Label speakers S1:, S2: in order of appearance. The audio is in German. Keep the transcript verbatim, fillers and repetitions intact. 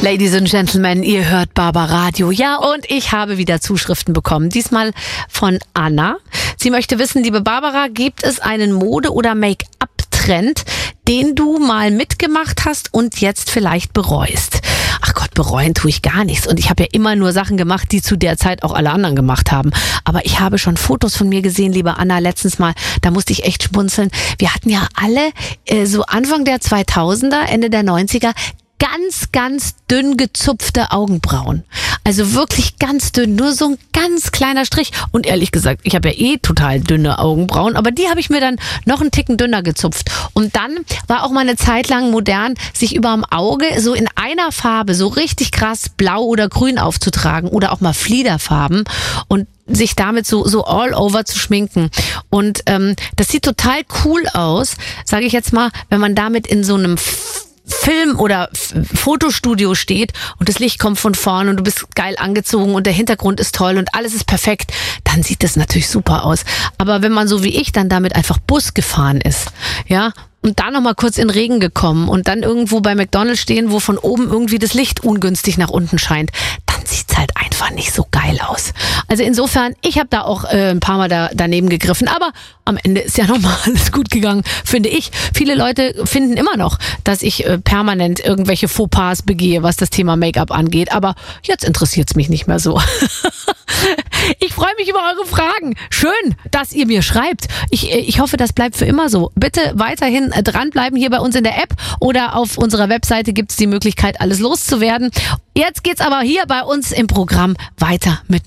S1: Ladies and Gentlemen, ihr hört Barbaradio. Ja, und ich habe wieder Zuschriften bekommen. Diesmal von Anna. Sie möchte wissen, liebe Barbara, gibt es einen Mode- oder Make-up-Trend, den du mal mitgemacht hast und jetzt vielleicht bereust? Ach Gott, bereuen tue ich gar nichts. Und ich habe ja immer nur Sachen gemacht, die zu der Zeit auch alle anderen gemacht haben. Aber ich habe schon Fotos von mir gesehen, liebe Anna, letztens mal, da musste ich echt schmunzeln. Wir hatten ja alle äh, so Anfang der zweitausender, Ende der neunziger ganz, ganz dünn gezupfte Augenbrauen. Also wirklich ganz dünn, nur so ein ganz kleiner Strich. Und ehrlich gesagt, ich habe ja eh total dünne Augenbrauen, aber die habe ich mir dann noch einen Ticken dünner gezupft. Und dann war auch mal eine Zeit lang modern, sich überm Auge so in einer Farbe so richtig krass blau oder grün aufzutragen oder auch mal Fliederfarben und sich damit so so all over zu schminken. Und ähm, das sieht total cool aus, sage ich jetzt mal, wenn man damit in so einem Film- oder F- Fotostudio steht und das Licht kommt von vorn und du bist geil angezogen und der Hintergrund ist toll und alles ist perfekt, dann sieht das natürlich super aus. Aber wenn man so wie ich dann damit einfach Bus gefahren ist, ja, und dann nochmal kurz in Regen gekommen und dann irgendwo bei McDonald's stehen, wo von oben irgendwie das Licht ungünstig nach unten scheint, dann sieht's halt einfach nicht so geil aus. Also insofern, ich habe da auch äh, ein paar Mal da, daneben gegriffen, aber am Ende ist ja nochmal alles gut gegangen, finde ich. Viele Leute finden immer noch, dass ich äh, permanent irgendwelche Fauxpas begehe, was das Thema Make-up angeht, aber jetzt interessiert's mich nicht mehr so. Ich freue mich über eure Fragen. Schön, dass ihr mir schreibt. Ich, ich hoffe, das bleibt für immer so. Bitte weiterhin dranbleiben hier bei uns in der App oder auf unserer Webseite gibt es die Möglichkeit, alles loszuwerden. Jetzt geht's aber hier bei uns im Programm weiter mit